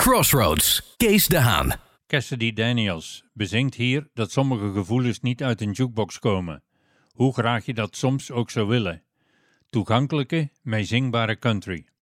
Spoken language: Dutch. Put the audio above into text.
Crossroads, Kees de Haan. Cassidy Daniels bezingt hier dat sommige gevoelens niet uit een jukebox komen, hoe graag je dat soms ook zou willen. Toegankelijke, meezingbare country.